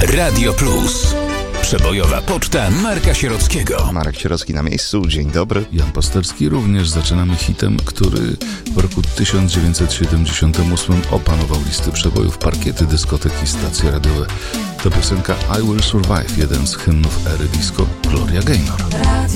Radio Plus. Przebojowa poczta Marka Sierockiego. Marek Sierocki na miejscu, dzień dobry. Jan Pasterski. Również zaczynamy hitem, który w roku 1978 opanował listy przebojów, parkiety, dyskotek i stacje radiowe. To piosenka I Will Survive, jeden z hymnów ery disco Gloria Gaynor.